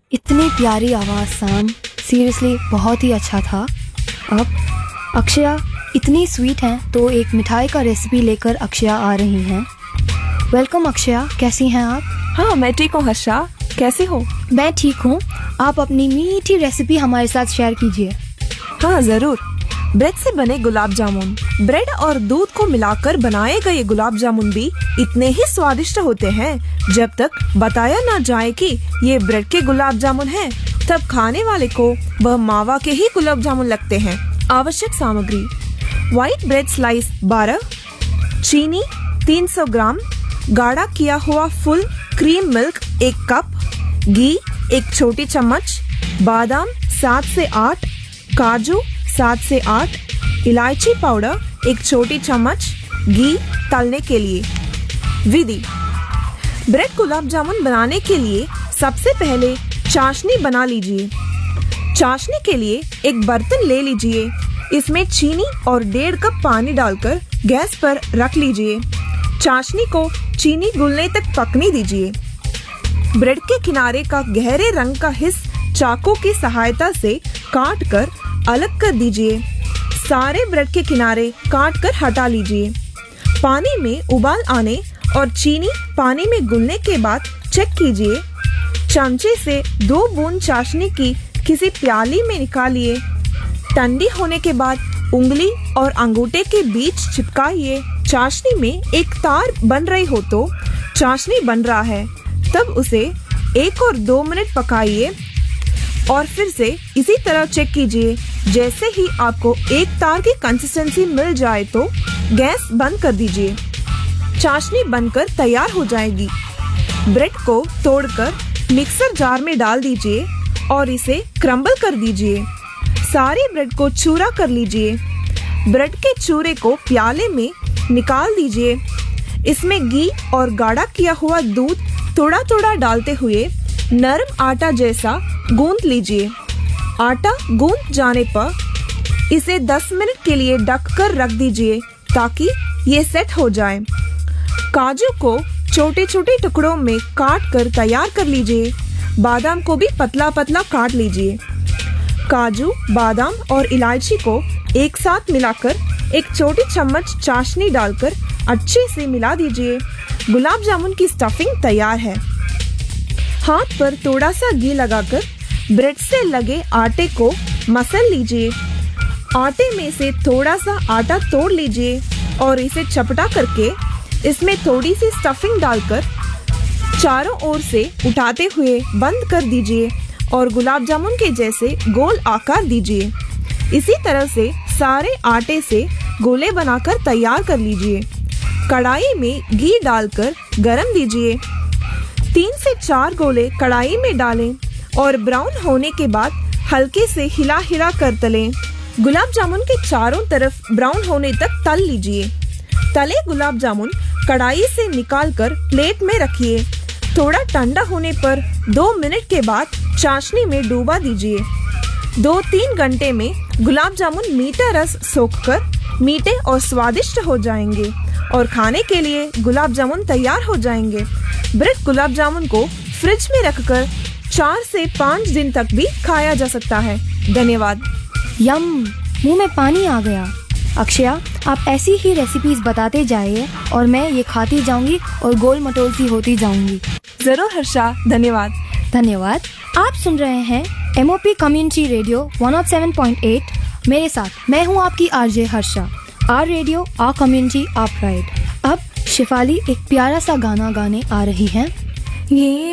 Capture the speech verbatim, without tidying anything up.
इतनी प्यारी आवाज़ सान, सीरियसली बहुत ही अच्छा था। अब अक्षया इतनी स्वीट हैं तो एक मिठाई का रेसिपी लेकर अक्षया आ रही हैं। वेलकम अक्षया, कैसी हैं आप? हाँ, मैं ठीक हूँ हर्षा, कैसी हो? मैं ठीक हूँ। आप अपनी मीठी रेसिपी हमारे साथ शेयर कीजिए। हाँ जरूर। ब्रेड से बने गुलाब जामुन। ब्रेड और दूध को मिलाकर बनाए गए गुलाब जामुन भी इतने ही स्वादिष्ट होते हैं जब तक बताया ना जाए कि ये ब्रेड के गुलाब जामुन हैं, तब खाने वाले को वह मावा के ही गुलाब जामुन लगते हैं। आवश्यक सामग्री: व्हाइट ब्रेड स्लाइस बारह, चीनी तीन सौ ग्राम, गाढ़ा किया हुआ फुल क्रीम मिल्क एक कप, घी एक छोटी चम्मच, बादाम सात से आठ, काजू सात से आठ, इलायची पाउडर एक छोटी चम्मच, घी तलने के लिए। विधि: ब्रेड गुलाब जामुन बनाने के लिए सबसे पहले चाशनी बना लीजिए। चाशनी के लिए एक बर्तन ले लीजिए। इसमें चीनी और डेढ़ कप पानी डालकर गैस पर रख लीजिए। चाशनी को चीनी घुलने तक पकने दीजिए। ब्रेड के किनारे का गहरे रंग का हिस्सा चाकू की सहायता से काट कर अलग कर दीजिए। सारे ब्रेड के किनारे काट कर हटा लीजिए। पानी में उबाल आने और चीनी पानी में घुलने के बाद चेक कीजिए। चमचे से दो बूंद चाशनी की किसी प्याली में निकालिए। ठंडी होने के बाद उंगली और अंगूठे के बीच चिपकाइए। चाशनी में एक तार बन रही हो तो चाशनी बन रहा है, तब उसे एक और दो मिनट पकाइए और फिर से इसी तरह चेक कीजिए। जैसे ही आपको एक तार की कंसिस्टेंसी मिल जाए तो गैस बंद कर दीजिए। चाशनी बनकर तैयार हो जाएगी। ब्रेड को तोड़कर मिक्सर जार में डाल दीजिए और इसे क्रम्बल कर दीजिए। सारे ब्रेड को चूरा कर लीजिए। ब्रेड के चूरे को प्याले में निकाल दीजिए। इसमें घी और गाढ़ा किया हुआ दूध थोड़ा थोड़ा डालते हुए नरम आटा जैसा गूंथ लीजिए। आटा गूंथ जाने पर इसे दस मिनट के लिए ढक कर रख दीजिए ताकि ये सेट हो जाए। काजू को छोटे छोटे टुकड़ों में काट कर तैयार कर लीजिए। बादाम को भी पतला पतला काट लीजिए। काजू, बादाम और इलायची को एक साथ मिलाकर एक छोटी चम्मच चाशनी डालकर अच्छे से मिला दीजिए। गुलाब जामुन की स्टफिंग तैयार है। हाथ पर थोड़ा सा घी लगाकर ब्रेड से लगे आटे को मसल लीजिए। आटे में से थोड़ा सा आटा तोड़ लीजिए और इसे चपटा करके इसमें थोड़ी सी स्टफिंग डालकर चारों ओर से उठाते हुए बंद कर दीजिए और गुलाब जामुन के जैसे गोल आकार दीजिए। इसी तरह से सारे आटे से गोले बनाकर तैयार कर लीजिए। कढ़ाई में घी डालकर गरम दीजिए। तीन से चार गोले कढ़ाई में डालें और ब्राउन होने के बाद हल्के से हिला हिला कर तलें। गुलाब जामुन के चारों तरफ ब्राउन होने तक तल लीजिए। तले गुलाब जामुन कढ़ाई से निकालकर प्लेट में रखिए। थोड़ा ठंडा होने पर दो मिनट के बाद चाशनी में डूबा दीजिए। दो तीन घंटे में गुलाब जामुन मीठा रस सोखकर मीठे और स्वादिष्ट हो जाएंगे और खाने के लिए गुलाब जामुन तैयार हो जाएंगे। ब्रेड गुलाब जामुन को फ्रिज में रखकर चार से पाँच दिन तक भी खाया जा सकता है। धन्यवाद। यम, मुंह में पानी आ गया। अक्षया, आप ऐसी ही रेसिपीज बताते जाइए और मैं ये खाती जाऊंगी और गोल मटोल सी होती जाऊंगी। जरूर हर्षा, धन्यवाद। धन्यवाद। आप सुन रहे हैं एमओपी कम्युनिटी रेडियो एक सौ सात पॉइंट आठ। मेरे साथ मैं हूँ आपकी RJ Harsha. Are radio, are community, are pride. अब शिफाली एक प्यारा सा गाना गाने आ रही हैं। ये